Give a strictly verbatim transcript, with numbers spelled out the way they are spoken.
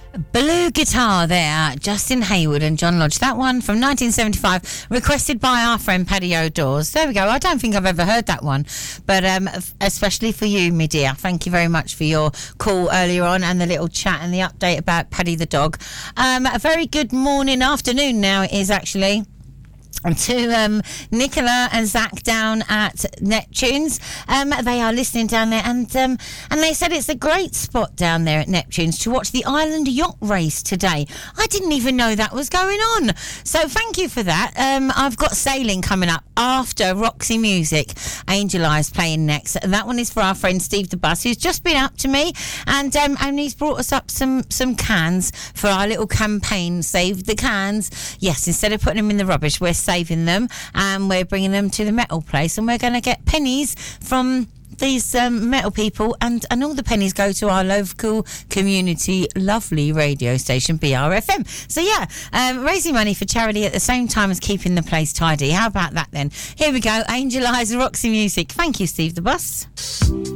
Blue Guitar there, Justin Hayward and John Lodge. That one from nineteen seventy-five, requested by our friend Paddy O'Dawes. There we go. I don't think I've ever heard that one, but um, especially for you, my dear. Thank you very much for your call earlier on and the little chat and the update about Paddy the dog. Um, a very good morning, afternoon now it is actually. To um, Nicola and Zach down at Neptune's. Um, they are listening down there, and um, and they said it's a great spot down there at Neptune's to watch the Island Yacht Race today. I didn't even know that was going on. So thank you for that. Um, I've got sailing coming up after Roxy Music. Angel Eyes playing next. That one is for our friend Steve the Bus, who's just been up to me, and um, and he's brought us up some some cans for our little campaign. Save the cans. Yes, instead of putting them in the rubbish, we're saving them and we're bringing them to the metal place, and we're going to get pennies from these um, metal people, and, and all the pennies go to our local community lovely radio station B R F M. So yeah, um, raising money for charity at the same time as keeping the place tidy. How about that then? Here we go, Angel Eyes, Roxy Music. Thank you, Steve the Bus.